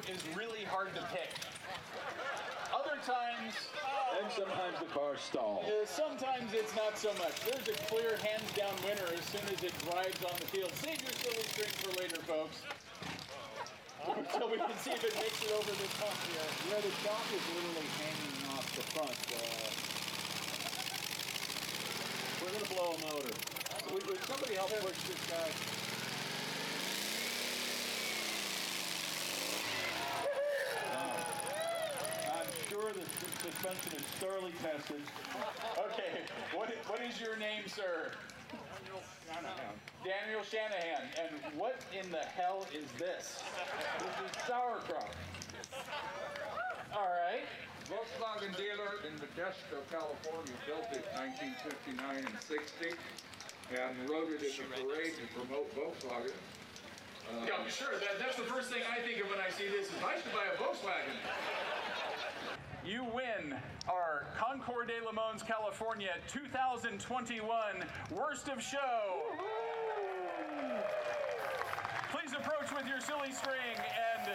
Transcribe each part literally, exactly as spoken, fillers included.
is really hard to pick. Other times, And sometimes the car stalls. uh, sometimes it's not so much. There's a clear hands-down winner as soon as it drives on the field. Save your silly string for later, folks. Until we can see if it makes it over the top here. Yeah, the shock is literally hanging off the front. Uh, we're going to blow a motor. Would, would somebody help push this guy? I'm sure the suspension is thoroughly tested. Okay, what, what is your name, sir? Daniel Shanahan. Daniel Shanahan. And what in the hell is this? This is sauerkraut. All right. Volkswagen dealer in Modesto, California, built it in nineteen fifty-nine and sixty and rode it in the parade to promote Volkswagen. Uh, Yeah, sure. That, that's the first thing I think of when I see this is I should buy a Volkswagen. You win our Concours de Le Mans, California two thousand twenty-one Worst of Show. Please approach with your silly string and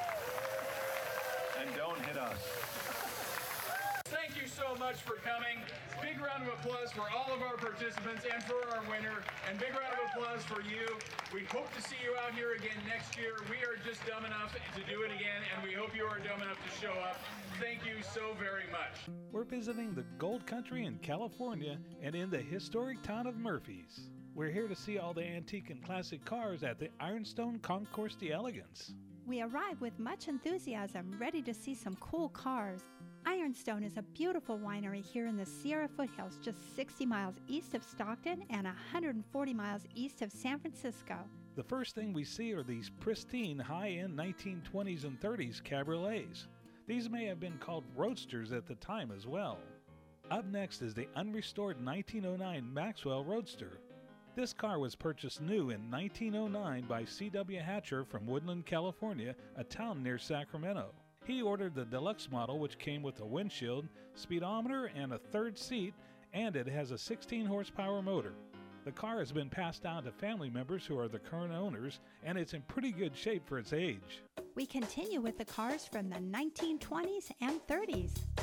And don't hit us. thank you so much for coming. Big round of applause for all of our participants and for our winner. And big round of applause for you. We hope to see you out here again next year. We are just dumb enough to do it again, and we hope you are dumb enough to show up. Thank you so very much. We're visiting the Gold Country in California and in the historic town of Murphys. We're here to see all the antique and classic cars at the Ironstone Concours d'Elegance. We arrive with much enthusiasm, ready to see some cool cars. Ironstone is a beautiful winery here in the Sierra foothills, just sixty miles east of Stockton and one hundred forty miles east of San Francisco. The first thing we see are these pristine, high-end nineteen twenties and thirties cabriolets. These may have been called roadsters at the time as well. Up next is the unrestored nineteen oh nine Maxwell Roadster. This car was purchased new in nineteen oh nine by C W Hatcher from Woodland, California, a town near Sacramento. He ordered the deluxe model, which came with a windshield, speedometer, and a third seat, and it has a sixteen horsepower motor. The car has been passed down to family members who are the current owners, and it's in pretty good shape for its age. We continue with the cars from the nineteen twenties and thirties.